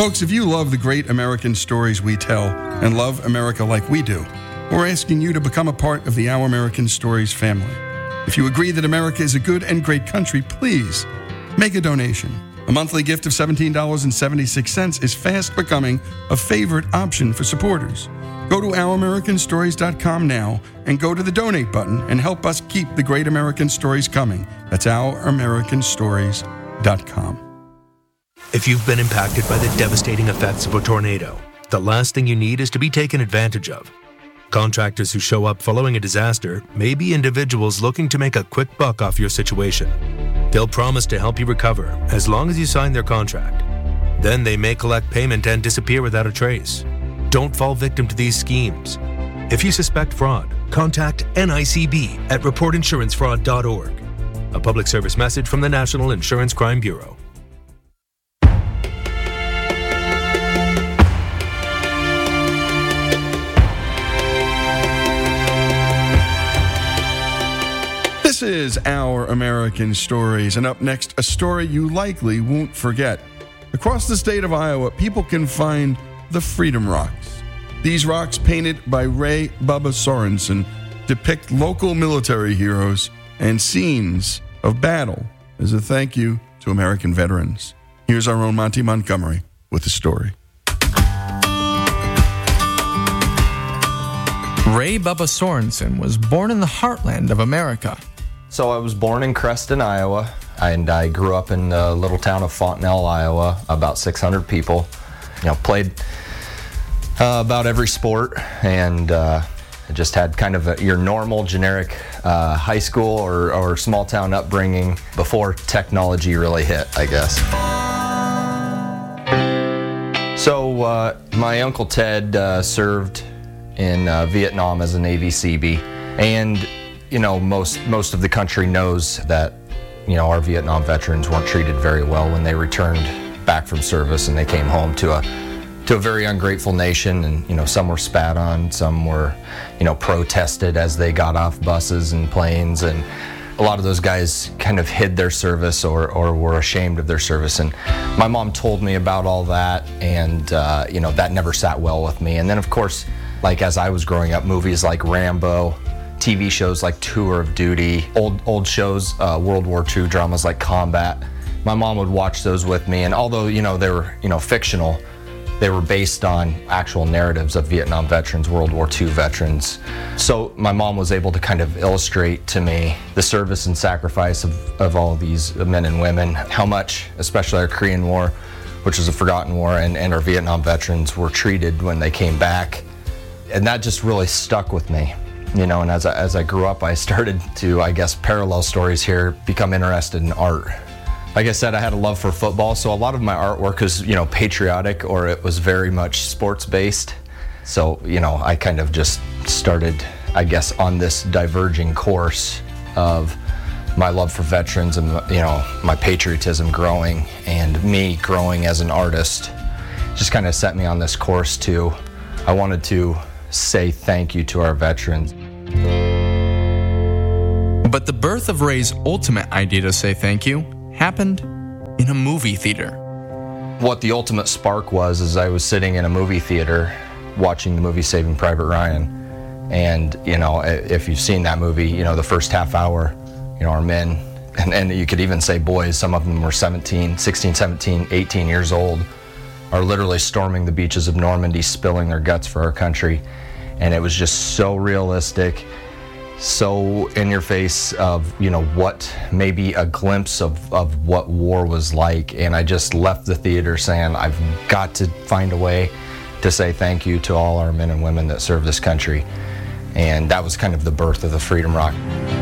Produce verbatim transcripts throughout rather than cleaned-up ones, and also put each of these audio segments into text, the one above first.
Folks, if you love the great American stories we tell and love America like we do, we're asking you to become a part of the Our American Stories family. If you agree that America is a good and great country, please make a donation. A monthly gift of seventeen dollars and seventy-six cents is fast becoming a favorite option for supporters. Go to our american stories dot com now and go to the donate button and help us keep the great American stories coming. That's our american stories dot com. If you've been impacted by the devastating effects of a tornado, the last thing you need is to be taken advantage of. Contractors who show up following a disaster may be individuals looking to make a quick buck off your situation. They'll promise to help you recover as long as you sign their contract. Then they may collect payment and disappear without a trace. Don't fall victim to these schemes. If you suspect fraud, contact N I C B at report insurance fraud dot org. A public service message from the National Insurance Crime Bureau. This is Our American Stories, and up next, a story you likely won't forget. Across the state of Iowa, people can find the Freedom Rocks. These rocks, painted by Ray Bubba Sorensen, depict local military heroes and scenes of battle as a thank you to American veterans. Here's our own Monty Montgomery with the story. Ray Bubba Sorensen was born in the heartland of America. So I was born in Creston, Iowa, and I grew up in the little town of Fontenelle, Iowa, about six hundred people. You know, played uh, about every sport, and uh, just had kind of a, your normal, generic uh, high school or, or small town upbringing before technology really hit, I guess. So uh, my Uncle Ted uh, served in uh, Vietnam as a Navy Seabee, and you know, most most of the country knows that, you know, our Vietnam veterans weren't treated very well when they returned back from service and they came home to a to a very ungrateful nation. And, you know, some were spat on, some were, you know, protested as they got off buses and planes, and a lot of those guys kind of hid their service or, or were ashamed of their service. And my mom told me about all that, and, uh, you know, that never sat well with me. And then, of course, like as I was growing up, movies like Rambo, T V shows like Tour of Duty, old old shows, uh, World War Two dramas like Combat. My mom would watch those with me, and although, you know, they were, you know, fictional, they were based on actual narratives of Vietnam veterans, World War Two veterans. So my mom was able to kind of illustrate to me the service and sacrifice of, of all of these men and women, how much, especially our Korean War, which was a forgotten war, and, and our Vietnam veterans were treated when they came back. And that just really stuck with me. You know, and as I, as I grew up, I started to, I guess, parallel stories here, become interested in art. Like I said, I had a love for football, so a lot of my artwork was, you know, patriotic, or it was very much sports-based. So, you know, I kind of just started, I guess, on this diverging course of my love for veterans and, you know, my patriotism growing, and me growing as an artist just kind of set me on this course to, I wanted to say thank you to our veterans. But the birth of Ray's ultimate idea to say thank you happened in a movie theater. What the ultimate spark was is I was sitting in a movie theater watching the movie Saving Private Ryan. And, you know, if you've seen that movie, you know, the first half hour, you know, our men, and, and you could even say boys, some of them were seventeen, sixteen, seventeen, eighteen years old, are literally storming the beaches of Normandy, spilling their guts for our country. And it was just so realistic, so in your face of, you know, what maybe a glimpse of, of what war was like. And I just left the theater saying, I've got to find a way to say thank you to all our men and women that serve this country. And that was kind of the birth of the Freedom Rock.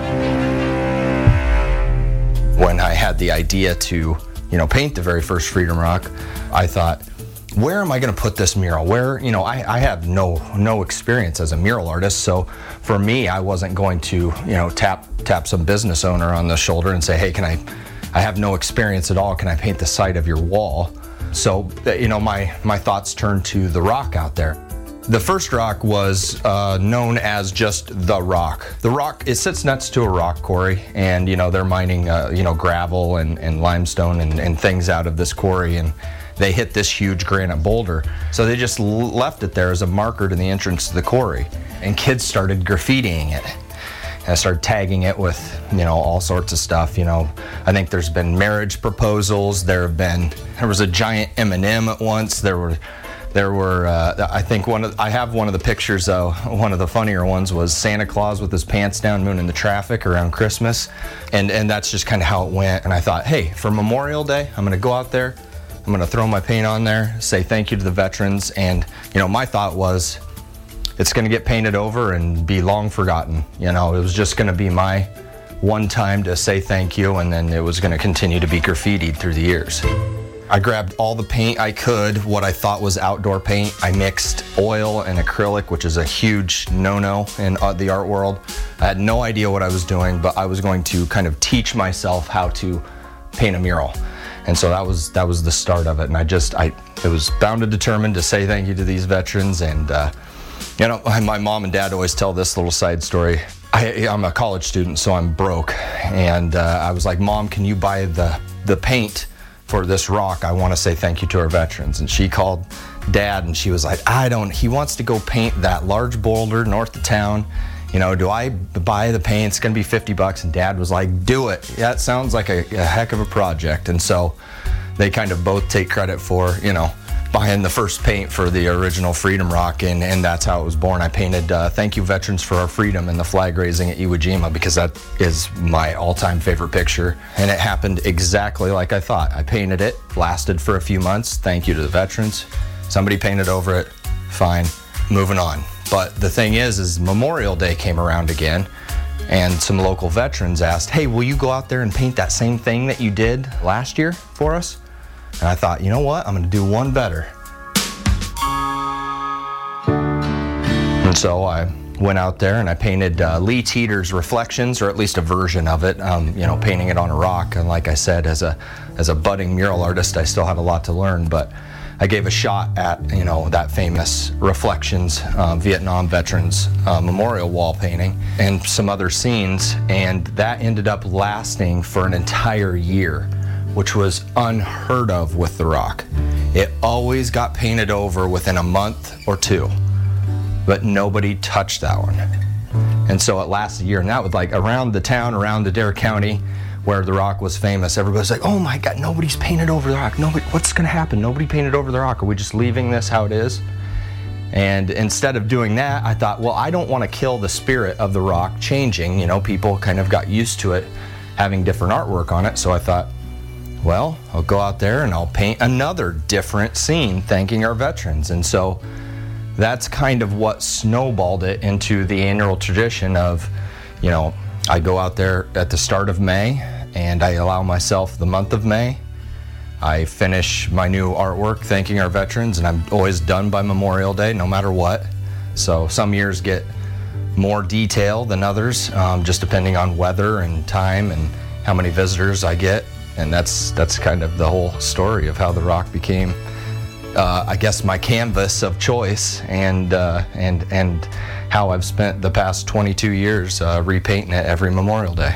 When I had the idea to, you know, paint the very first Freedom Rock, I thought, where am I going to put this mural? Where, you know, I, I have no no experience as a mural artist, so for me, I wasn't going to, you know, tap tap some business owner on the shoulder and say, hey, can I, I have no experience at all, can I paint the side of your wall? So, you know, my, my thoughts turned to the rock out there. The first rock was uh, known as just the rock. The rock, it sits next to a rock quarry, and, you know, they're mining, uh, you know, gravel and, and limestone and, and things out of this quarry, and they hit this huge granite boulder. So they just left it there as a marker to the entrance to the quarry. And kids started graffitiing it. And I started tagging it with, you know, all sorts of stuff. You know, I think there's been marriage proposals. There have been, there was a giant M and M at once. There were, there were. Uh, I think one of, I have one of the pictures though. One of the funnier ones was Santa Claus with his pants down, mooning the traffic around Christmas, and and that's just kind of how it went. And I thought, hey, for Memorial Day, I'm gonna go out there. I'm gonna throw my paint on there, say thank you to the veterans, and you know, my thought was, it's gonna get painted over and be long forgotten. You know, it was just gonna be my one time to say thank you, and then it was gonna continue to be graffitied through the years. I grabbed all the paint I could, what I thought was outdoor paint. I mixed oil and acrylic, which is a huge no-no in uh, the art world. I had no idea what I was doing, but I was going to kind of teach myself how to paint a mural. And so that was that was the start of it. And I just, I it was bound and determined to say thank you to these veterans. And uh, you know, my mom and dad always tell this little side story. I, I'm a college student, so I'm broke. And uh, I was like, Mom, can you buy the, the paint for this rock? I want to say thank you to our veterans. And she called Dad, and she was like, I don't, he wants to go paint that large boulder north of town. You know, do I buy the paint? It's going to be fifty bucks. And Dad was like, do it. Yeah, it sounds like a, a heck of a project. And so they kind of both take credit for, you know, buying the first paint for the original Freedom Rock, and, and that's how it was born. I painted uh, Thank You Veterans for Our Freedom and the flag raising at Iwo Jima, because that is my all-time favorite picture, and it happened exactly like I thought. I painted it, lasted for a few months, thank you to the veterans. Somebody painted over it, fine, moving on. But the thing is, is Memorial Day came around again, and some local veterans asked, hey, will you go out there and paint that same thing that you did last year for us? And I thought, you know what, I'm gonna do one better. And so I went out there and I painted uh, Lee Teeter's Reflections, or at least a version of it, um, you know, painting it on a rock. And like I said, as a as a budding mural artist, I still had a lot to learn, but I gave a shot at, you know, that famous Reflections uh, Vietnam Veterans uh, Memorial wall painting and some other scenes, and that ended up lasting for an entire year, which was unheard of with the rock. It always got painted over within a month or two, but nobody touched that one. And so it lasted a year, and that was like around the town, around Adair County, where the rock was famous. Everybody's like, oh my God, nobody's painted over the rock. Nobody, what's gonna happen? Nobody painted over the rock. Are we just leaving this how it is? And instead of doing that, I thought, well, I don't wanna kill the spirit of the rock changing. You know, people kind of got used to it having different artwork on it, so I thought, well, I'll go out there and I'll paint another different scene thanking our veterans. And so that's kind of what snowballed it into the annual tradition of, you know, I go out there at the start of May and I allow myself the month of May. I finish my new artwork thanking our veterans, and I'm always done by Memorial Day, no matter what. So some years get more detail than others, um, just depending on weather and time and how many visitors I get. And that's that's kind of the whole story of how the rock became, uh, I guess, my canvas of choice, and uh, and and how I've spent the past twenty-two years uh, repainting it every Memorial Day.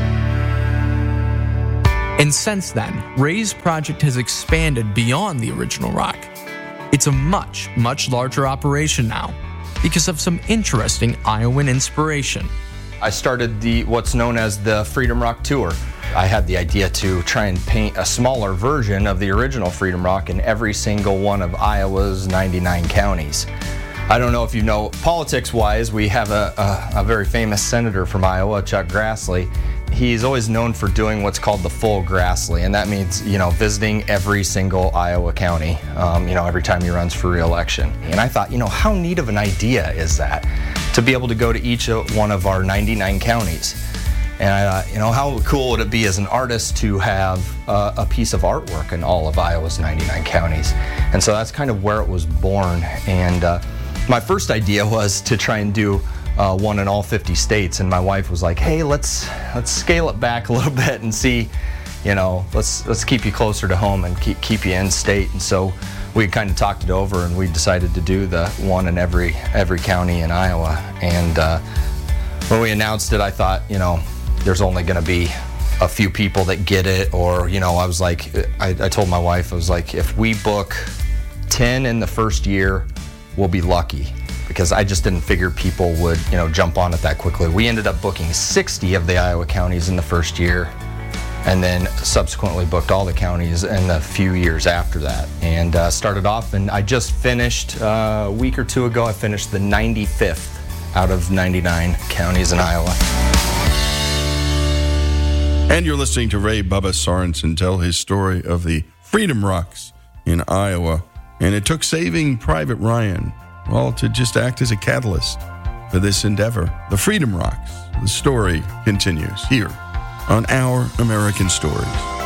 And since then, Ray's project has expanded beyond the original rock. It's a much, much larger operation now because of some interesting Iowan inspiration. I started the what's known as the Freedom Rock Tour. I had the idea to try and paint a smaller version of the original Freedom Rock in every single one of Iowa's ninety-nine counties. I don't know if you know, politics-wise, we have a, a, a very famous senator from Iowa, Chuck Grassley. He's always known for doing what's called the full Grassley, and that means, you know, visiting every single Iowa county, um, you know, every time he runs for re-election. And I thought, you know, how neat of an idea is that, to be able to go to each one of our ninety-nine counties. And I thought, you know, how cool would it be as an artist to have uh, a piece of artwork in all of Iowa's ninety-nine counties? And so that's kind of where it was born. And uh, my first idea was to try and do uh, one in all fifty states. And my wife was like, hey, let's let's scale it back a little bit and see, you know, let's let's keep you closer to home and keep keep you in state. And so we kind of talked it over, and we decided to do the one in every every county in Iowa. And uh, when we announced it, I thought, you know, there's only going to be a few people that get it, or, you know, I was like, I, I told my wife, I was like, if we book ten in the first year, we'll be lucky, because I just didn't figure people would, you know, jump on it that quickly. We ended up booking sixty of the Iowa counties in the first year, and then subsequently booked all the counties in a few years after that, and uh, started off, and I just finished, uh, a week or two ago, I finished the ninety-fifth out of ninety-nine counties in Iowa. And you're listening to Ray Bubba Sorensen tell his story of the Freedom Rocks in Iowa. And it took Saving Private Ryan, well, to just act as a catalyst for this endeavor. The Freedom Rocks. The story continues here on Our American Stories.